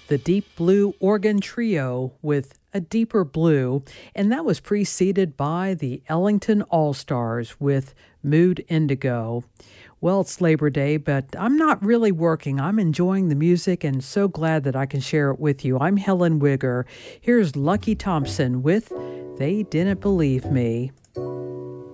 the Deep Blue Organ Trio with A Deeper Blue, and that was preceded by the Ellington All-Stars with Mood Indigo. Well, it's Labor Day, but I'm not really working. I'm enjoying the music and so glad that I can share it with you. I'm Helen Wigger. Here's Lucky Thompson with They Didn't Believe Me.